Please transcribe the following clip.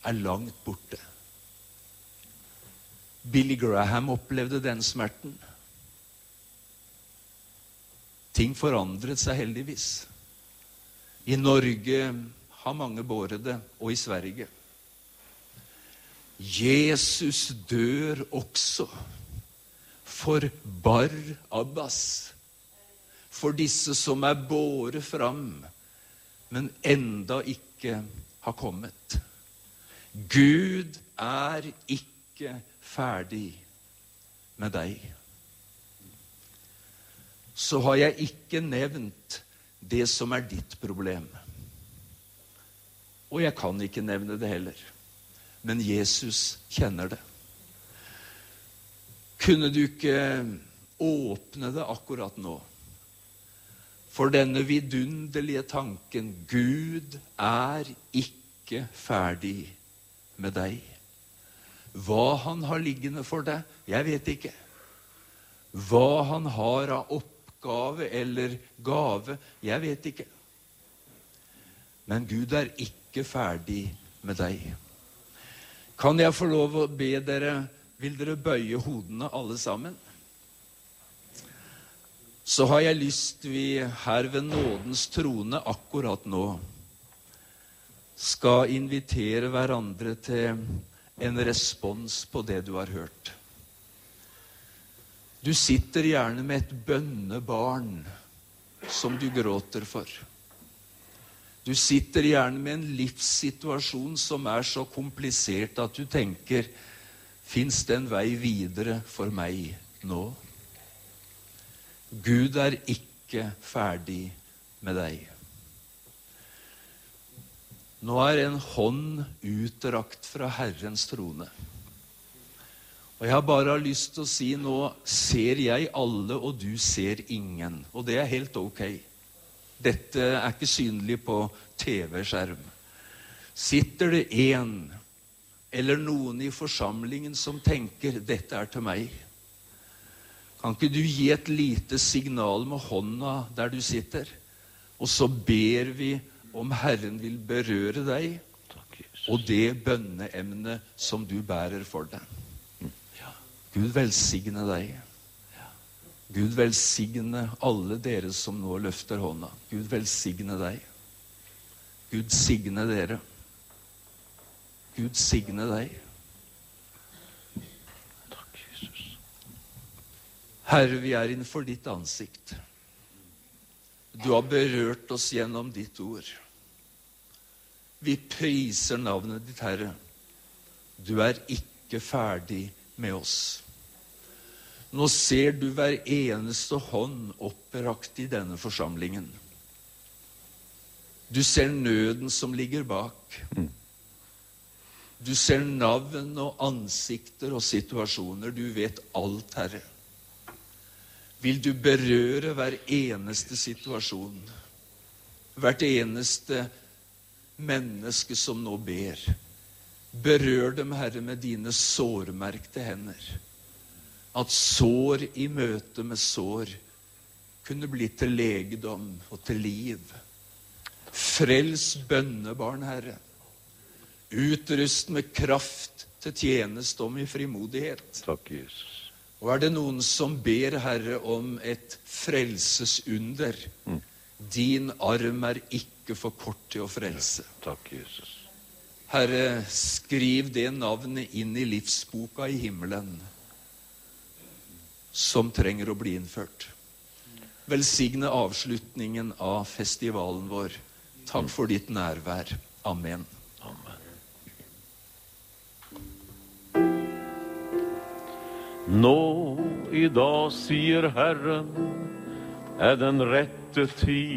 langt borte. Billy Graham opplevde den smerten. Ting forandret seg heldigvis. I Norge har mange båret det, og i Sverige. Jesus dør også for Barabbas, for disse som båret fram, men enda ikke har kommet. Gud ikke ferdig med deg. Så har jeg ikke nevnt det som ditt problem. Og jeg kan ikke nevne det heller. Men Jesus kjenner det. Kunne du ikke åpne det akkurat nå? For denne vidunderlige tanken, Gud ikke ferdig med deg. Hva han har liggende for deg, jeg vet ikke. Hva han har av oppgave eller gave, jeg vet ikke. Men Gud ikke ferdig med deg. Kan jeg få lov å be dere, vil dere bøye hodene alle sammen? Så har jeg lyst vi her ved nådens trone akkurat nå skal invitere hverandre til en respons på det du har hørt. Du sitter gjerne med et bønnebarn som du gråter for. Du sitter gjerne med en livssituasjon som så komplisert at du tenker, finnes det en vei videre for meg nå? Gud ikke ferdig med deg. Nå en hånd utrakt fra Herrens trone. Og jeg bare lyst til å si, nå ser jeg alle, og du ser ingen. Og det helt ok. Dette ikke synlig på TV-skjerm. Sitter det en eller noen i forsamlingen som tenker, dette til meg? Kan ikke du gi et lite signal med hånda der du sitter? Og så ber vi om Herren vil berøre deg, og det bønneemnet som du bærer for deg. Gud velsigne deg. Gud velsigne alle dere som nå løfter hånda. Gud velsigne deg. Gud signe dere. Gud signe deg. Takk, Jesus. Herre, vi innenfor ditt ansikt. Du har berørt oss gjennom ditt ord. Vi priser navnet ditt, Herre. Du ikke ferdig med oss. Nå ser du hver eneste hånd opprakt i denne forsamlingen. Du ser nøden som ligger bak. Du ser navn og ansikter og situasjoner. Du vet alt, Herre. Vil du berøre hver eneste situasjon, hvert eneste menneske som nå ber. Berør dem, Herre, med dine sårmerkte hender. At sår i møte med sår kunne bli til legedom og til liv. Frels bønnebarn, Herre. Utrust med kraft til tjeneste og med frimodighet. Takk, Jesus. Og det noen som ber, Herre, om et frelsesunder, din arm ikke for kort til å frelse. Takk, Jesus. Herre, skriv det navnet inn i livsboka i himmelen, som trenger å bli innført. Velsigne avslutningen av festivalen vår. Takk for ditt nærvær. Amen. Amen. Nå i dag, sier Herren, den rette tid.